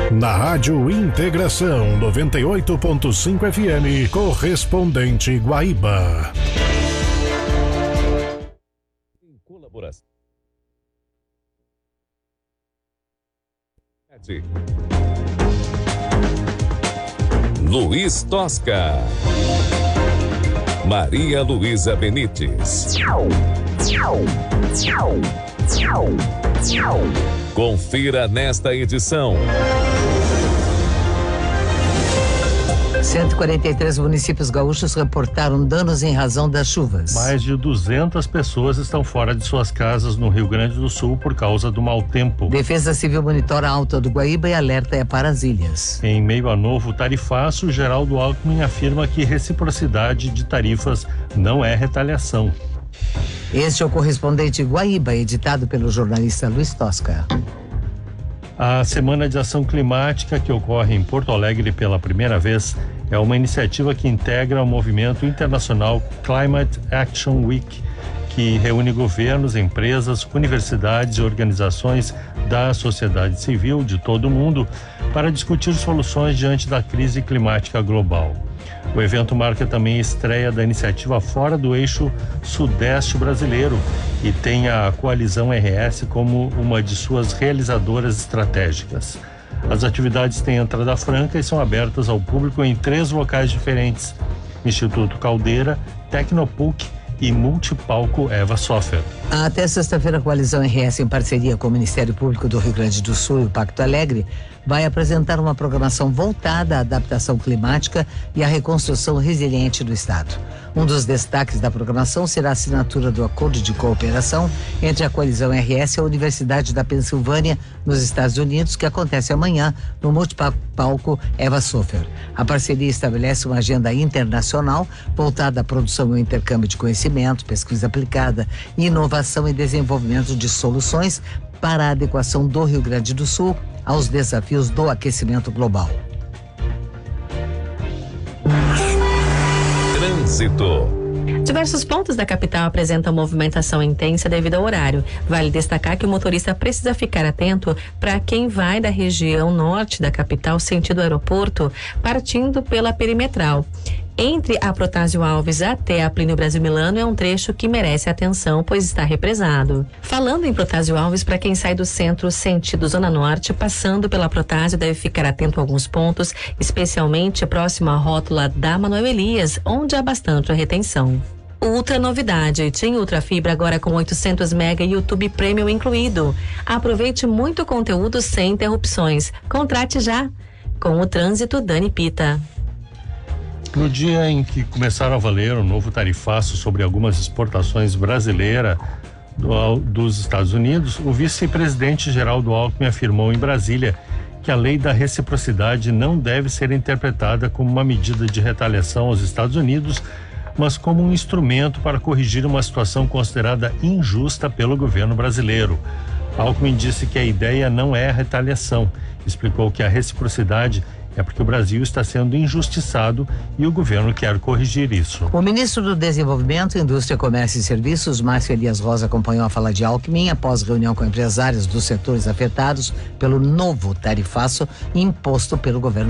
Na Rádio Integração 98.5 FM, correspondente Guaíba. Em colaboração. Luiz Tosca. Maria Luísa Benites. Confira nesta edição. 143 municípios gaúchos reportaram danos em razão das chuvas. Mais de 200 pessoas estão fora de suas casas no Rio Grande do Sul por causa do mau tempo. Defesa Civil monitora a Alta do Guaíba e alerta para as ilhas. Em meio a novo tarifaço, Geraldo Alckmin afirma que reciprocidade de tarifas não é retaliação. Este é o correspondente Guaíba, editado pelo jornalista Luiz Tosca. A Semana de Ação Climática, que ocorre em Porto Alegre pela primeira vez, é uma iniciativa que integra o movimento internacional Climate Action Week, que reúne governos, empresas, universidades e organizações da sociedade civil de todo o mundo para discutir soluções diante da crise climática global. O evento marca também a estreia da iniciativa fora do eixo sudeste brasileiro e tem a Coalizão RS como uma de suas realizadoras estratégicas. As atividades têm entrada franca e são abertas ao público em 3 locais diferentes: Instituto Caldeira, Tecnopuc e Multipalco Eva Sofer. Até sexta-feira, a Coalizão RS, em parceria com o Ministério Público do Rio Grande do Sul e o Pacto Alegre, vai apresentar uma programação voltada à adaptação climática e à reconstrução resiliente do Estado. Um dos destaques da programação será a assinatura do acordo de cooperação entre a Coalizão RS e a Universidade da Pensilvânia, nos Estados Unidos, que acontece amanhã no Multipalco Eva Sofer. A parceria estabelece uma agenda internacional voltada à produção e ao intercâmbio de conhecimento, pesquisa aplicada, inovação e desenvolvimento de soluções para a adequação do Rio Grande do Sul aos desafios do aquecimento global. Trânsito. Diversos pontos da capital apresentam movimentação intensa devido ao horário. Vale destacar que o motorista precisa ficar atento para quem vai da região norte da capital sentido aeroporto, partindo pela perimetral. Entre a Protásio Alves até a Plínio Brasil Milano é um trecho que merece atenção, pois está represado. Falando em Protásio Alves, para quem sai do centro sentido Zona Norte, passando pela Protásio, deve ficar atento a alguns pontos, especialmente próximo à rótula da Manuel Elias, onde há bastante retenção. Ultra novidade, TIM Ultra Fibra agora com 800 MB e YouTube Premium incluído. Aproveite muito conteúdo sem interrupções. Contrate já. Com o trânsito, Dani Pita. No dia em que começaram a valer o novo tarifaço sobre algumas exportações brasileiras dos Estados Unidos, o vice-presidente Geraldo Alckmin afirmou em Brasília que a lei da reciprocidade não deve ser interpretada como uma medida de retaliação aos Estados Unidos, mas como um instrumento para corrigir uma situação considerada injusta pelo governo brasileiro. Alckmin disse que a ideia não é a retaliação. Explicou que a reciprocidade é porque o Brasil está sendo injustiçado e o governo quer corrigir isso. O ministro do Desenvolvimento, Indústria, Comércio e Serviços, Márcio Elias Rosa, acompanhou a fala de Alckmin após reunião com empresários dos setores afetados pelo novo tarifaço imposto pelo governo